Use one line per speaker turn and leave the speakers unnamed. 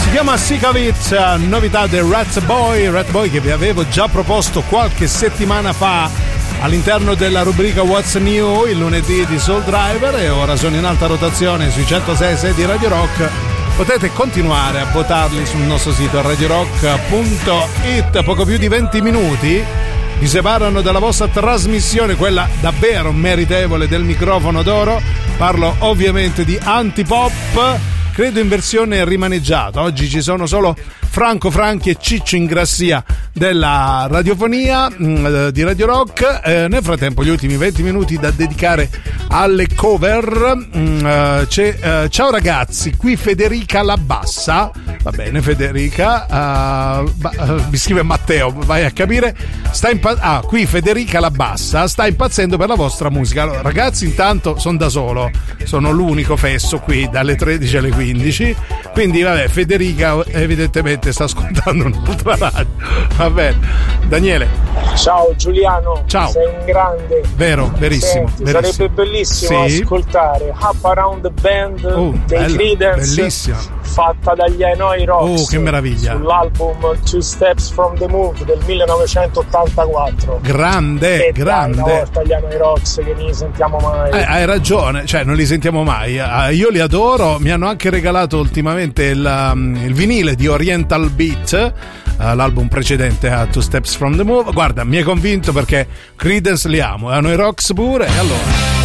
Si chiama Sick of It, novità del Rat Boy che vi avevo già proposto qualche settimana fa all'interno della rubrica What's New il lunedì di Soul Driver, e ora sono in alta rotazione sui 106.6 di Radio Rock. Potete continuare a votarli sul nostro sito radiorock.it. Poco più di 20 minuti vi separano dalla vostra trasmissione, quella davvero meritevole del microfono d'oro. Parlo ovviamente di Antipop, credo in versione rimaneggiata. Oggi ci sono solo Franco Franchi e Ciccio Ingrassia della radiofonia di Radio Rock. Nel frattempo gli ultimi 20 minuti da dedicare alle cover. C'è Ciao ragazzi, qui Federica Labassa. Va bene Federica, mi scrive Matteo, vai a capire. Qui Federica Labassa sta impazzendo per la vostra musica. Allora, ragazzi, intanto sono da solo, sono l'unico fesso qui dalle 13 alle 15, quindi vabbè, Federica evidentemente sta ascoltando un'altra radio. Va bene, Daniele.
Ciao Giuliano.
Ciao.
Sei un grande.
Vero, verissimo.
Senti,
verissimo.
sarebbe bellissimo ascoltare Up Around the Band dei Creedence,
bellissima,
fatta dagli Hanoi Rocks.
Che meraviglia.
Sull'album Two Steps from the Move del 1984.
Grande,
e
grande.
Dai, una volta gli Hanoi Rocks che non li sentiamo mai.
Hai ragione, cioè non li sentiamo mai. Io li adoro, mi hanno anche regalato ultimamente il vinile di Oriental Beat, l'album precedente a Two Steps from the Move. Guarda, mi hai convinto perché Creedence li amo, Hanoi Rocks pure, e allora